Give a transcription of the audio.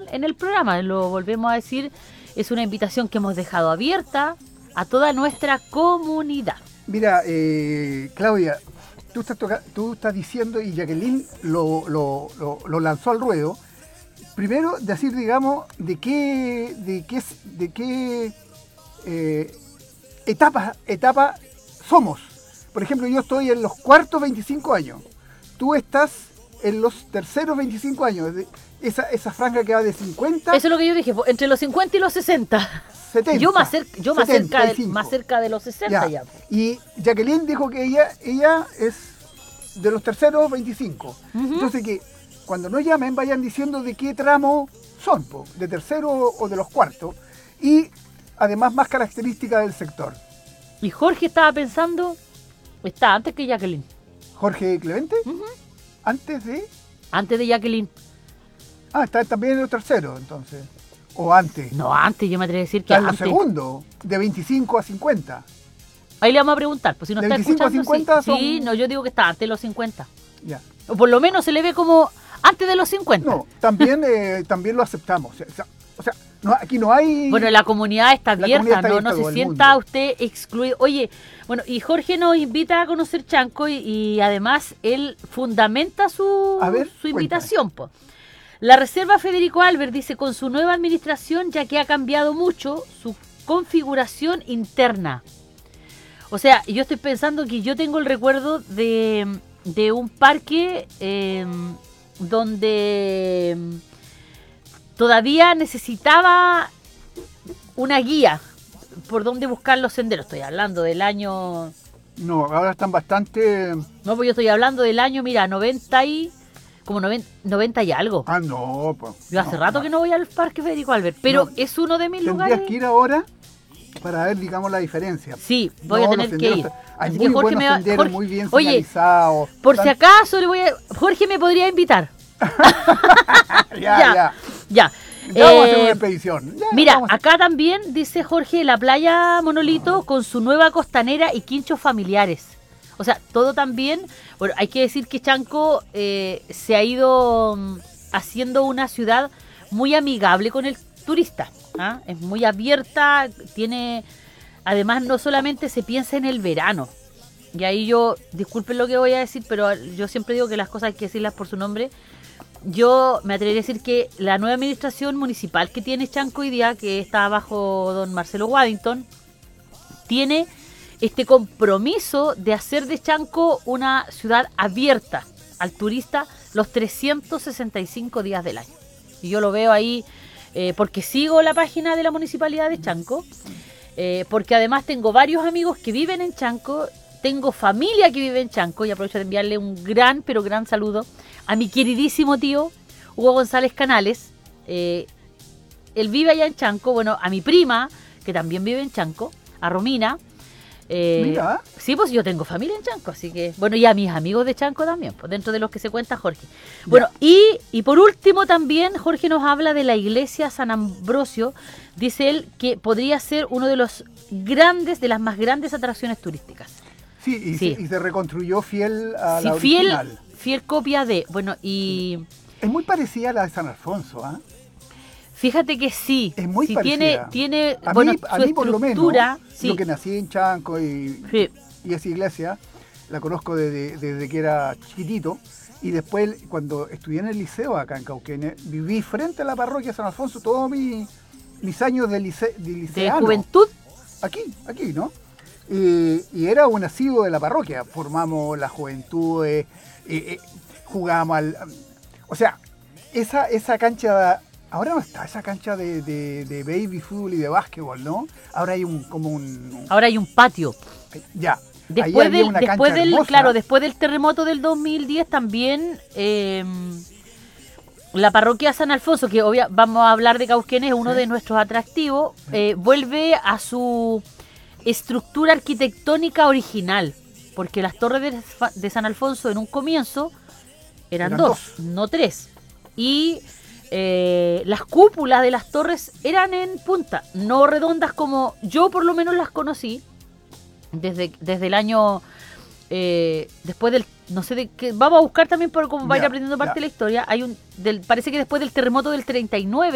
en el programa. Lo volvemos a decir, es una invitación que hemos dejado abierta a toda nuestra comunidad. Mira, Claudia, tú estás diciendo, y Jacqueline lo lanzó al ruedo. Primero, decir, digamos, de qué etapa somos. Por ejemplo, yo estoy en los cuartos 25 años. Tú estás en los terceros 25 años. Esa franja que va de 50... Eso es lo que yo dije, entre los 50 y los 60. 70. Yo más cerca de los 60 ya. Y Jacqueline dijo que ella es de los terceros 25. Uh-huh. Entonces que cuando nos llamen vayan diciendo de qué tramo son, de tercero o de los cuartos. Y además más características del sector. Y Jorge estaba pensando, está antes que Jacqueline. ¿Jorge Clemente? Uh-huh. ¿Antes de Jacqueline. Ah, está también en los terceros, entonces. ¿O antes? No, antes, yo me atrevo a decir que está antes. En los segundos, de 25 a 50. Ahí le vamos a preguntar, pues si no de está 25 escuchando. A 50 sí, son... sí, no, yo digo que está antes de los 50. Ya. O por lo menos se le ve como antes de los 50. No, también lo aceptamos. O sea, no, aquí no hay... Bueno, la comunidad está abierta, no se sienta mundo. Usted excluido. Oye, bueno, y Jorge nos invita a conocer Chanco y además él fundamenta su invitación. Po. La Reserva Federico Albert dice, con su nueva administración, ya que ha cambiado mucho su configuración interna. O sea, yo estoy pensando que yo tengo el recuerdo de un parque donde todavía necesitaba una guía por dónde buscar los senderos. Estoy hablando del año... No, ahora están bastante... No, pues yo estoy hablando del año, mira, 90 y algo. Ah, no, pues. Yo hace rato que no voy al Parque Federico Albert, pero es uno de mis lugares... Tendrías que ir ahora para ver, digamos, la diferencia. Sí, voy a tener que ir. Hay Así muy que Jorge buenos senderos, muy bien señalizados. Por si acaso Jorge me podría invitar. Ya. Ya vamos a hacer una expedición. Mira, acá también dice Jorge, la playa Monolito con su nueva costanera y quinchos familiares. O sea, todo también... Bueno, hay que decir que Chanco se ha ido haciendo una ciudad muy amigable con el turista. ¿Ah? Es muy abierta, tiene... Además, no solamente se piensa en el verano. Y ahí yo, disculpen lo que voy a decir, pero yo siempre digo que las cosas hay que decirlas por su nombre. Yo me atrevería a decir que la nueva administración municipal que tiene Chanco hoy día, que está bajo don Marcelo Waddington, tiene este compromiso de hacer de Chanco una ciudad abierta al turista los 365 días del año. Y yo lo veo ahí porque sigo la página de la Municipalidad de Chanco, porque además tengo varios amigos que viven en Chanco, tengo familia que vive en Chanco, y aprovecho de enviarle un gran, pero gran saludo a mi queridísimo tío Hugo González Canales. Él vive allá en Chanco, bueno, a mi prima, que también vive en Chanco, a Romina. Mira. Sí, pues yo tengo familia en Chanco, así que... Bueno, y a mis amigos de Chanco también, pues dentro de los que se cuenta Jorge. Bueno, y por último también Jorge nos habla de la iglesia San Ambrosio. Dice él que podría ser uno de los grandes, de las más grandes atracciones turísticas. Sí, y se reconstruyó fiel a la original. Fiel copia de... Bueno, y... Es muy parecida a la de San Alfonso, ¿ah? Fíjate que sí. Es muy parecida. Tiene a bueno, mí, a mí por lo menos, sí. Yo que nací en Chanco y esa iglesia la conozco desde que era chiquitito, y después cuando estudié en el liceo acá en Cauquenes, viví frente a la parroquia San Alfonso todos mis años de liceano. ¿De juventud? Aquí, ¿no? Y era un asiduo de la parroquia, formamos la juventud, jugábamos o sea, esa cancha... Ahora no está esa cancha de baby fútbol y de básquetbol, ¿no? Ahora hay Ahora hay un patio. Ya. Después del terremoto del 2010 también la parroquia San Alfonso, que vamos a hablar de Cauquenes, es uno de nuestros atractivos, vuelve a su estructura arquitectónica original, porque las torres de San Alfonso en un comienzo eran dos, no tres. Y las cúpulas de las torres eran en punta, no redondas como yo por lo menos las conocí desde el año después del, no sé de qué, vamos a buscar también por cómo va a ir aprendiendo parte de la historia. Parece que después del terremoto del 39